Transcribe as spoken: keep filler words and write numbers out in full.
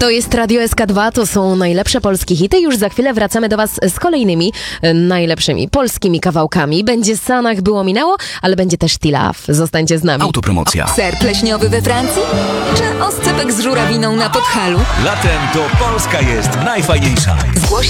To jest Radio S K dwa, to są najlepsze polskie hity. Już za chwilę wracamy do was z kolejnymi e, najlepszymi polskimi kawałkami. Będzie Sanach było minęło, ale będzie też T-Love. Zostańcie z nami. Autopromocja. Ser pleśniowy we Francji? Czy oscypek z żurawiną na Podhalu? Latem to Polska jest najfajniejsza. Zgłoś